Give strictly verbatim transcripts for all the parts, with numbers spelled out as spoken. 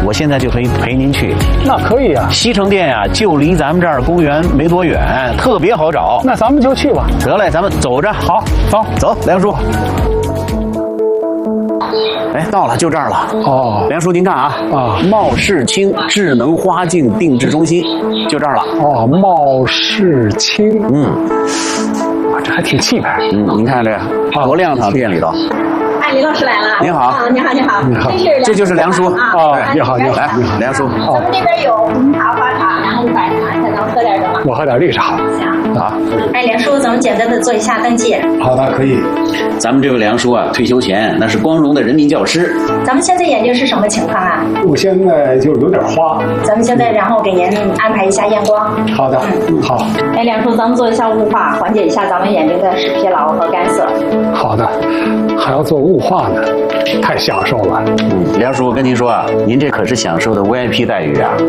我现在就可以陪您去。 那可以啊， 西城店呀、啊，就离咱们这儿公园没多远，特别好找。 那咱们就去吧。 得嘞，咱们走着。 好，走走，梁叔。哎，到了，就这儿了。 哦， 梁叔，您看啊， 啊， 茂世清智能花镜定制中心，就这儿了。 哦，茂世清， 嗯， 啊，这还挺气派。 嗯，您看这个多亮堂，店里头。 哎，李老师来了。 您好。 啊，你好，你好。 你好。 这就是梁叔啊。 哦，你好，你好， 来，梁叔。 咱们这边有红茶、花茶，然后一白茶，看咱们喝点什么？ 我喝点绿茶。 行。 好。 哎，梁叔，咱们简单的做一下登记。 好的，可以。 咱们这位梁叔啊，退休前那是光荣的人民教师。 咱们现在眼睛是什么情况啊？ 我现在就有点花。 咱们现在然后给您安排一下验光。 好的， 嗯， 好。 哎，梁叔，咱们做一下雾化，缓解一下咱们眼睛的视疲劳和干涩。 好的，还要做雾化呢，太享受了。 嗯，梁叔，我跟您说啊，您这可是享受的 V I P 待遇啊。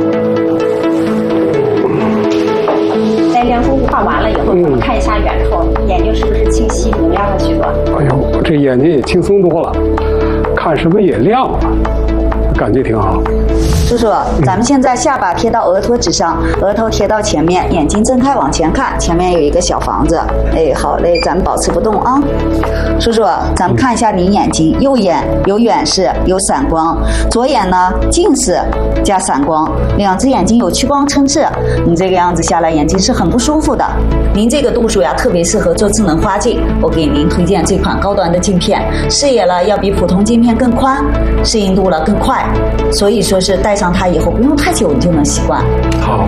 哎，梁叔，雾化完了以后，咱们看一下远处，嗯、眼睛是不是清晰明亮了许多？ 哎呦，这眼睛也轻松多了，看什么也亮了，感觉挺好。 叔叔，咱们现在下巴贴到额托之上，额头贴到前面，眼睛睁开往前看，前面有一个小房子。哎，好嘞，咱们保持不动啊。叔叔，咱们看一下您眼睛，右眼有远视，有散光，左眼呢近视加散光，两只眼睛有屈光撑刺。你这个样子下来，眼睛是很不舒服的。您这个度数呀，特别适合做智能花镜。我给您推荐这款高端的镜片，视野了要比普通镜片更宽，适应度了更快，所以说是戴上它以后不用太久你就能习惯。 好，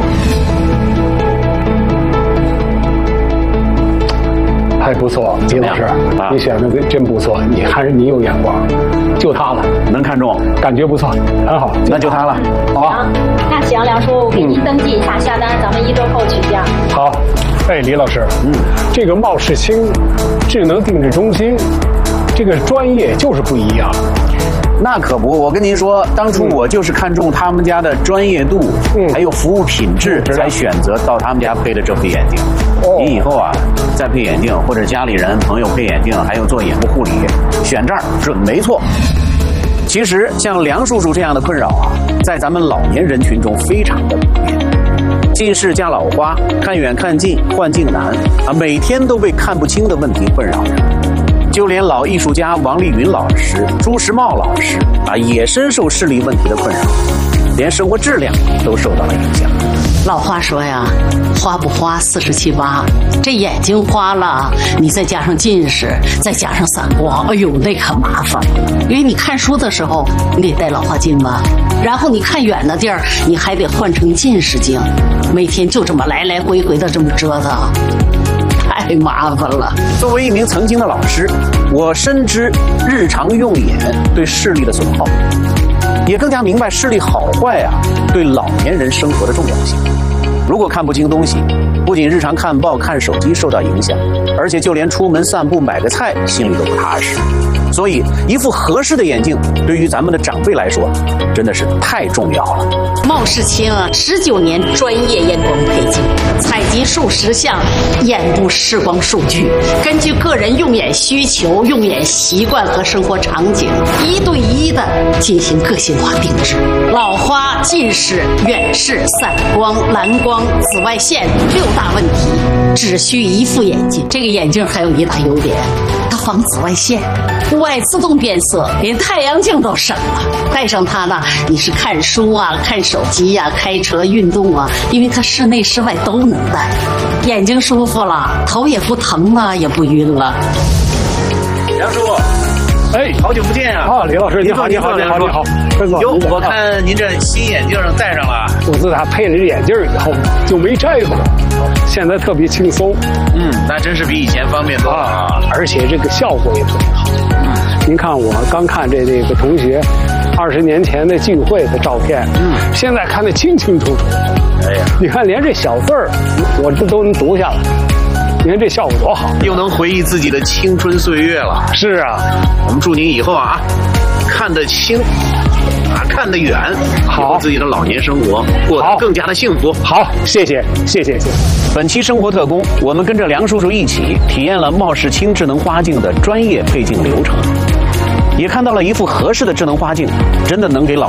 还不错，李老师，啊、你选的真不错，你还是你有眼光，就它了， 能看中， 感觉不错，很好， 那就它了，好吧？ 那行，梁叔，给您登记一下，下单，咱们一周后取件。 好，哎，李老师，嗯，这个茂世清智能定制中心，这个专业就是不一样。 那可不，我跟您说，当初我就是看中他们家的专业度，嗯，还有服务品质，才选择到他们家配的这副眼镜。哦，您以后啊，再配眼镜，或者家里人朋友配眼镜，还有做眼部护理，选这儿准没错。其实像梁叔叔这样的困扰啊，在咱们老年人群中非常的普遍。近视加老花，看远看近，换镜难啊，每天都被看不清的问题困扰着。就连老艺术家王丽云老师、朱时茂老师啊，也深受视力问题的困扰，连生活质量都受到了影响。 老话说呀，花不花四十七八，这眼睛花了，你再加上近视，再加上散光，哎呦，那可麻烦。因为你看书的时候，你得戴老花镜吧，然后你看远的地儿，你还得换成近视镜，每天就这么来来回回的这么折腾。太麻烦了。 作为一名曾经的老师，我深知日常用眼对视力的损耗，也更加明白视力好坏啊对老年人生活的重要性。如果看不清东西，不仅日常看报看手机受到影响，而且就连出门散步买个菜心里都不踏实。所以一副合适的眼镜对于咱们的长辈来说真的是太重要了。 茂世清啊，十九年专业验光配镜，采集数十项眼部视光数据，根据个人用眼需求、用眼习惯和生活场景，一对一的进行个性化定制。老花、近视、远视、散光、蓝光、紫外线六大问题，只需一副眼镜。这个眼镜还有一大优点，它防紫外线，户外自动变色，连太阳镜都省了。戴上它呢，你是看书啊、看手机啊、开车、运动啊，因为它室内室外都能戴，眼睛舒服了，头也不疼了，也不晕了。 梁叔， 哎， 好久不见啊！ 啊，李老师，你好，你好，你好，你好。 哟，我看您这新眼镜戴上了。 我自打配了这眼镜以后就没摘过，现在特别轻松。 嗯，那真是比以前方便多了啊！ 而且这个效果也特别好。嗯，您看我刚看这这个同学二十年前的聚会的照片，嗯，现在看得清清楚楚。 哎呀， 你看连这小字儿，我这都能读下来。你看这效果多好， 又能回忆自己的青春岁月了。 是啊， 我们祝您以后啊，看得清，啊，看得远，好，自己的老年生活过得更加的幸福。 好，谢谢，谢谢，谢谢。 本期生活特工，我们跟着梁叔叔一起体验了茂世清智能花镜的专业配镜流程，也看到了一副合适的智能花镜真的能给老